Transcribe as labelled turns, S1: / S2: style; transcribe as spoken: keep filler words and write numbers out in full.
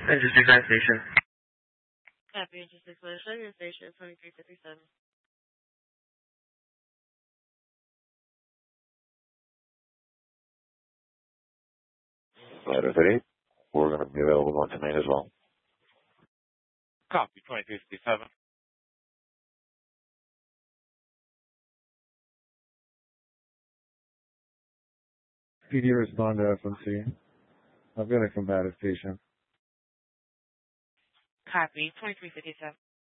S1: Interesting Fire Station.
S2: Copy, Interesting Fire Sugar Station, twenty-three fifty-seven.
S3: Letter thirty-eight. We're going to be available on tonight as well.
S4: Copy, twenty-three fifty-seven.
S5: P D respond to F M C. I've got a combative patient.
S2: Copy, twenty-three fifty-seven.